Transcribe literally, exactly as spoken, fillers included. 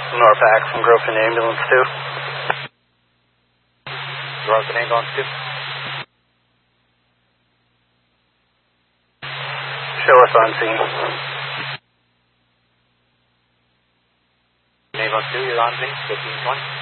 Norfolk from Gropin Ambulance two. Gropin Ambulance two. Show us on scene. Ambulance two, you're on scene, fifteen twenty.